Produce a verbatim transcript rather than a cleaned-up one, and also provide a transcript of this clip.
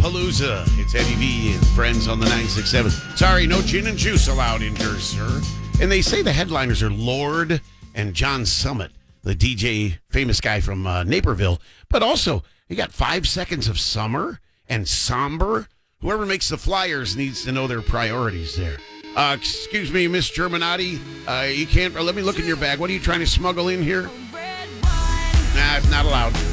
Palooza. It's Eddie V and friends on the nine six seven. Sorry, no gin and juice allowed in here, sir. And they say the headliners are Lord and John Summit, the D J, famous guy from uh, Naperville. But also, you got Five Seconds of Summer and Somber. Whoever makes the flyers needs to know their priorities there. Uh, excuse me, Miss Germinati. Uh, you can't. Let me look in your bag. What are you trying to smuggle in here? Nah, it's not allowed.